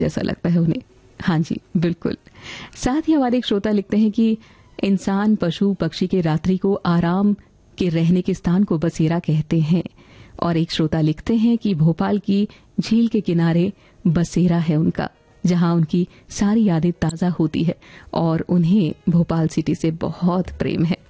जैसा लगता है उन्हें। हाँ जी, बिल्कुल। साथ ही हमारे एक श्रोता लिखते हैं कि इंसान, पशु, पक्षी के रात्रि को आराम के रहने के स्थान को बसेरा कहते हैं। और एक श्रोता लिखते हैं कि भोपाल की झील के किनारे बसेरा है उनका, जहां उनकी सारी यादें ताजा होती है और उन्हें भोपाल सिटी से बहुत प्रेम है।